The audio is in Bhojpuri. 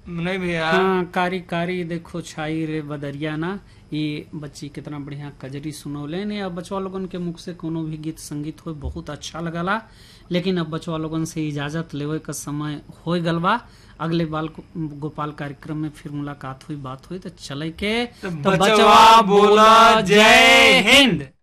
नहीं भैया। हाँ, कारी कारी देखो छाई रे बदरिया ना। ये बच्ची कितना बढ़िया कजरी सुनौले ने। अब बचवा लोगन के मुख से कोनो भी गीत संगीत हो बहुत अच्छा लगला। लेकिन अब बचवा लोगन से इजाजत लेवे का समय हो गलबा। अगले बाल गोपाल कार्यक्रम में फिर मुलाकात हुई, बात हुई तो चले के तो बचवा बोला जय हिंद।